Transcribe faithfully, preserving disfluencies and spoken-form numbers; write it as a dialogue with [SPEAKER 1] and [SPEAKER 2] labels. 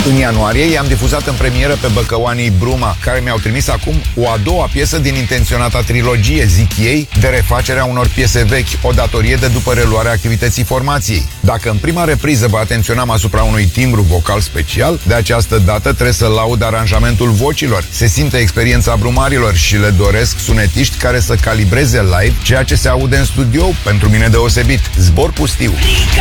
[SPEAKER 1] În ianuarie i-am difuzat în premieră pe băcăoanii Bruma, care mi-au trimis acum o a doua piesă din intenționata trilogie, zic ei, de refacerea unor piese vechi, o datorie de după reluarea activității formației. Dacă în prima repriză vă atenționam asupra unui timbru vocal special, de această dată trebuie să laud aranjamentul vocilor. Se simte experiența brumarilor și le doresc sunetiști care să calibreze live ceea ce se aude în studio, pentru mine deosebit. Zbor pustiu.